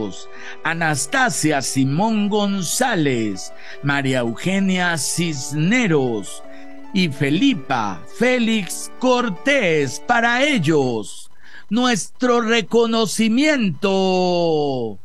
Ríos, Anastasia Simón González, María Eugenia Cisneros y Felipa Félix Cortés. Para ellos, nuestro reconocimiento.